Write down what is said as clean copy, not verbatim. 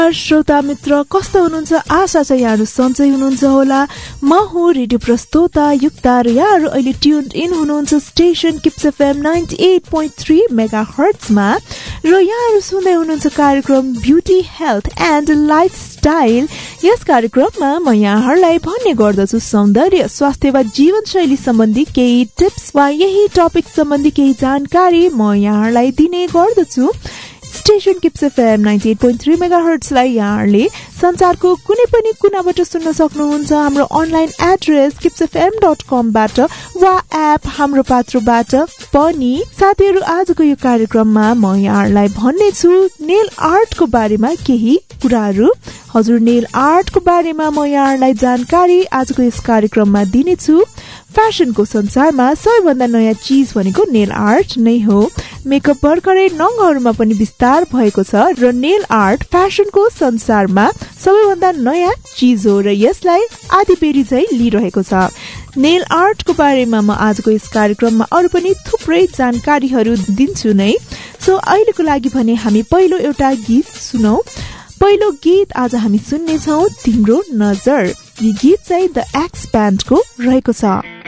श्रोता मित्र कस्तो हुनुहुन्छ? आशा छ यहाँहरू सन्चै हुनुहुन्छ होला। म हुँ रेडियो प्रस्तोता युक्ता र यहाँहरू अहिले ट्युन्ड इन हुनुहुन्छ स्टेशन किप्स एफएम 98.3 मेगाहर्ट्जमा र यहाँहरू सुन्दै हुनुहुन्छ कार्यक्रम ब्युटी हेल्थ एन्ड लाइफस्टाइल। यस कार्यक्रममा म यहाँहरूलाई भन्ने गर्दछु सौन्दर्य स्वास्थ्य वा जीवनशैली सम्बन्धी केही टिप्स वा यही टपिक सम्बन्धी केही जानकारी म यहाँहरूलाई दिने गर्दछु। स्टेशन किप्स एफएम 98.3 मेगाहर्ट्जलाई यहाँहरूले संसारको कुनै पनि कुनाबाट सुन्न सक्नुहुन्छ। हाम्रो अनलाइन एड्रेस kipsfm.com बाट वा एप हाम्रो पात्रोबाट पनि। साथीहरू, आजको यो कार्यक्रममा म यहाँहरूलाई भन्ने छु नेल आर्टको बारेमा केही कुराहरू। हजुर, नेल आर्टको बारेमा म यहाँहरूलाई जानकारी आजको यस कार्यक्रममा दिनेछु। फ्यासनको संसारमा सबैभन्दा नयाँ चीज भनेको नेल आर्ट नै हो। मेकअप भर्खरै नङहरूमा पनि विस्तार भएको छ र नेल आर्ट फ्यासनको संसारमा सबैभन्दा नयाँ चीज हो र यसलाई आधी बेरी चाहिँ लिइरहेको छ। नेल आर्टको बारेमा म आजको यस कार्यक्रममा अरू पनि थुप्रै जानकारीहरू दिन्छु नै। सो अहिलेको लागि भने हामी पहिलो एउटा गीत सुनौ। पहिलो गीत आज हामी सुन्नेछौँ तिम्रो नजर। यो गीत चाहिँ द एक्स ब्यान्डको रहेको छ।